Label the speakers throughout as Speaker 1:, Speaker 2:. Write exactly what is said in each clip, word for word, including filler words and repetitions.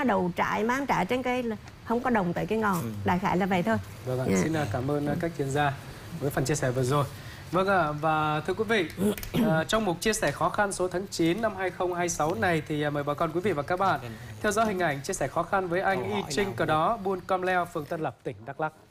Speaker 1: đầu trại máng trại trên cây không có đồng tới cái ngọn. Ừ. Đại khái là vậy thôi.
Speaker 2: Vâng ạ,
Speaker 1: Yeah.
Speaker 2: Xin cảm ơn các chuyên gia với phần chia sẻ vừa rồi. Vâng ạ, và thưa quý vị, à, trong mục chia sẻ khó khăn số tháng chín năm hai không hai sáu này thì mời bà con quý vị và các bạn theo dõi hình ảnh chia sẻ khó khăn với anh Y Trinh Cờ Đó, buôn Com Leo, phường Tân Lập, tỉnh Đắk Lắk.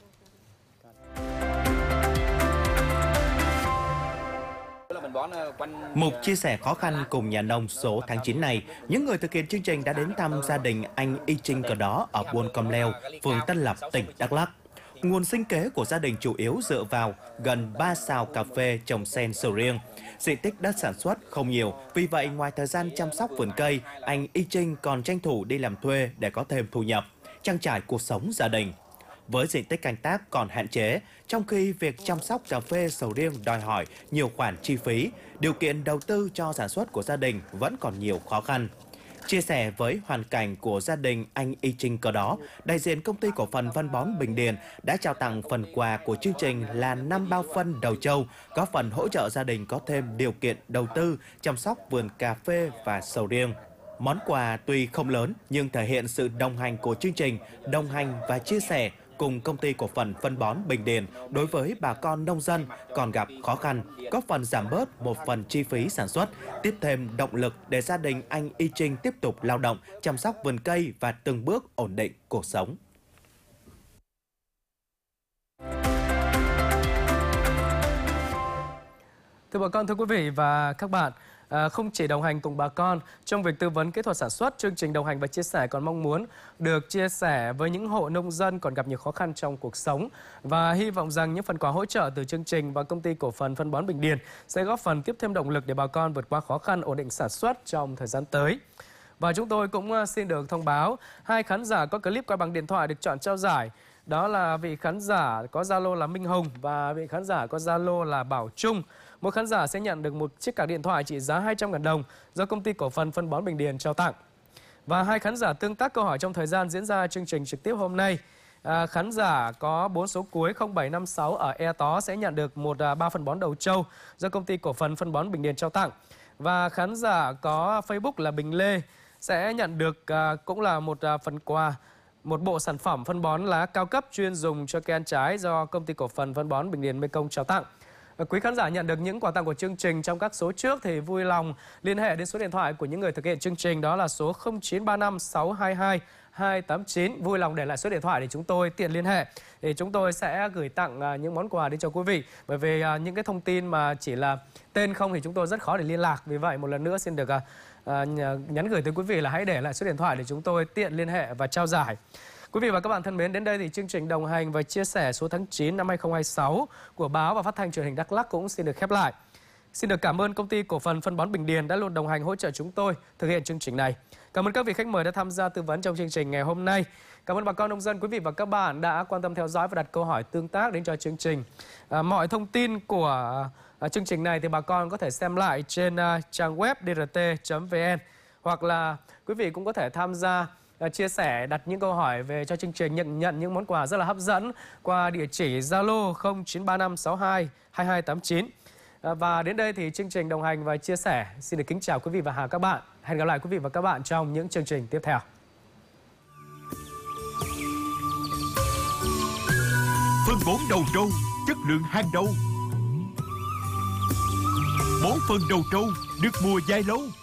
Speaker 3: Mục chia sẻ khó khăn cùng nhà nông số tháng chín này, những người thực hiện chương trình đã đến thăm gia đình anh Y Trinh Cờ Đó ở buôn Com Leo, phường Tân Lập, tỉnh Đắk Lắk. Nguồn sinh kế của gia đình chủ yếu dựa vào gần ba sào cà phê trồng sen sầu riêng. Diện tích đất sản xuất không nhiều, vì vậy ngoài thời gian chăm sóc vườn cây, anh Y Trinh còn tranh thủ đi làm thuê để có thêm thu nhập, trang trải cuộc sống gia đình. Với diện tích canh tác còn hạn chế, trong khi việc chăm sóc cà phê sầu riêng đòi hỏi nhiều khoản chi phí, điều kiện đầu tư cho sản xuất của gia đình vẫn còn nhiều khó khăn. Chia sẻ với hoàn cảnh của gia đình anh Y Trinh Cờ Đó, đại diện công ty cổ phần phân bón Bình Điền đã trao tặng phần quà của chương trình là năm bao phân đầu trâu, góp phần hỗ trợ gia đình có thêm điều kiện đầu tư, chăm sóc vườn cà phê và sầu riêng. Món quà tuy không lớn nhưng thể hiện sự đồng hành của chương trình, đồng hành và chia sẻ cùng công ty cổ phần phân bón Bình Điền đối với bà con nông dân còn gặp khó khăn, góp phần giảm bớt một phần chi phí sản xuất, tiếp thêm động lực để gia đình anh Y Trinh tiếp tục lao động, chăm sóc vườn cây và từng bước ổn định cuộc sống.
Speaker 2: Thưa bà con, thưa quý vị và các bạn, À, không chỉ đồng hành cùng bà con trong việc tư vấn kỹ thuật sản xuất, chương trình đồng hành và chia sẻ còn mong muốn được chia sẻ với những hộ nông dân còn gặp nhiều khó khăn trong cuộc sống, và hy vọng rằng những phần quà hỗ trợ từ chương trình và công ty cổ phần phân bón Bình Điền sẽ góp phần tiếp thêm động lực để bà con vượt qua khó khăn, ổn định sản xuất trong thời gian tới. Và chúng tôi cũng xin được thông báo hai khán giả có clip qua bằng điện thoại được chọn trao giải. Đó là vị khán giả có Zalo là Minh Hùng và vị khán giả có Zalo là Bảo Trung. Mỗi khán giả sẽ nhận được một chiếc card điện thoại trị giá hai trăm nghìn đồng do công ty cổ phần phân bón Bình Điền trao tặng. Và hai khán giả tương tác câu hỏi trong thời gian diễn ra chương trình trực tiếp hôm nay. À, khán giả có bốn số cuối không bảy năm sáu ở E Tó sẽ nhận được một à, bao phân bón đầu trâu do công ty cổ phần phân bón Bình Điền trao tặng. Và khán giả có Facebook là Bình Lê sẽ nhận được à, cũng là một à, phần quà, một bộ sản phẩm phân bón lá cao cấp chuyên dùng cho cây ăn trái do công ty cổ phần phân bón Bình Điền Mekong trao tặng. Quý khán giả nhận được những quà tặng của chương trình trong các số trước thì vui lòng liên hệ đến số điện thoại của những người thực hiện chương trình, đó là số không chín ba năm sáu hai hai hai tám chín. Vui lòng để lại số điện thoại để chúng tôi tiện liên hệ, thì chúng tôi sẽ gửi tặng những món quà đến cho quý vị. Bởi vì những cái thông tin mà chỉ là tên không thì chúng tôi rất khó để liên lạc. Vì vậy một lần nữa xin được à, nhắn gửi tới quý vị là hãy để lại số điện thoại để chúng tôi tiện liên hệ và trao giải. Quý vị và các bạn thân mến, đến đây thì chương trình đồng hành và chia sẻ số tháng chín năm hai không hai sáu của báo và phát thanh truyền hình Đắk Lắk cũng xin được khép lại. Xin được cảm ơn công ty cổ phần phân bón Bình Điền đã luôn đồng hành hỗ trợ chúng tôi thực hiện chương trình này. Cảm ơn các vị khách mời đã tham gia tư vấn trong chương trình ngày hôm nay. Cảm ơn bà con nông dân, quý vị và các bạn đã quan tâm theo dõi và đặt câu hỏi tương tác đến cho chương trình. À, mọi thông tin của à, chương trình này thì bà con có thể xem lại trên à, trang web d r t chấm v n, hoặc là quý vị cũng có thể tham gia chia sẻ, đặt những câu hỏi về cho chương trình, nhận nhận những món quà rất là hấp dẫn qua địa chỉ Zalo không chín ba năm sáu hai hai hai tám chín. Và đến đây thì chương trình đồng hành và chia sẻ xin được kính chào quý vị và các bạn. Hẹn gặp lại quý vị và các bạn trong những chương trình tiếp theo.
Speaker 4: Phân bón đầu trâu, chất lượng hàng đầu. Bón phân đầu trâu được mùa dài lâu.